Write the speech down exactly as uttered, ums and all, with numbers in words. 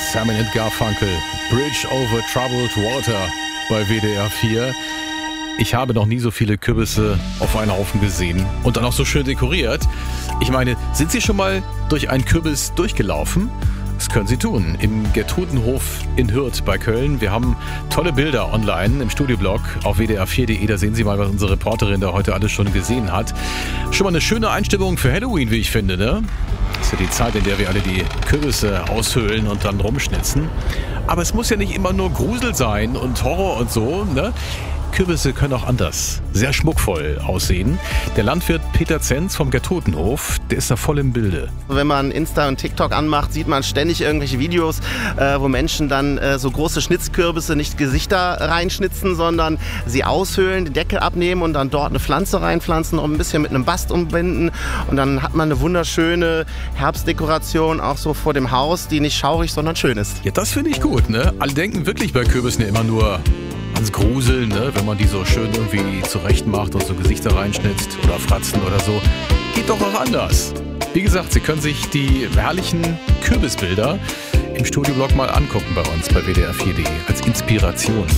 Simon and Garfunkel, Bridge over Troubled Water bei W D R vier. Ich habe noch nie so viele Kürbisse auf einen Haufen gesehen und dann auch so schön dekoriert. Ich meine, sind Sie schon mal durch einen Kürbis durchgelaufen? Das können Sie tun, im Gertrudenhof in Hürth bei Köln. Wir haben tolle Bilder online im Studioblog auf w d r vier punkt de. Da sehen Sie mal, was unsere Reporterin da heute alles schon gesehen hat. Schon mal eine schöne Einstimmung für Halloween, wie ich finde, ne? Das ist ja die Zeit, in der wir alle die Kürbisse aushöhlen und dann rumschnitzen. Aber es muss ja nicht immer nur Grusel sein und Horror und so, ne? Kürbisse können auch anders, sehr schmuckvoll aussehen. Der Landwirt Peter Zenz vom Gertrudenhof, der ist da voll im Bilde. Wenn man Insta und TikTok anmacht, sieht man ständig irgendwelche Videos, äh, wo Menschen dann äh, so große Schnitzkürbisse nicht Gesichter reinschnitzen, sondern sie aushöhlen, den Deckel abnehmen und dann dort eine Pflanze reinpflanzen und ein bisschen mit einem Bast umbinden. Und dann hat man eine wunderschöne Herbstdekoration auch so vor dem Haus, die nicht schaurig, sondern schön ist. Ja, das finde ich gut, ne? Alle denken wirklich bei Kürbissen ja immer nur ans Gruseln, ne? Wenn man die so schön irgendwie zurecht macht und so Gesichter reinschnitzt oder Fratzen oder so. Geht doch auch anders. Wie gesagt, Sie können sich die herrlichen Kürbisbilder im Studioblog mal angucken bei uns bei w d r vier punkt de als Inspiration.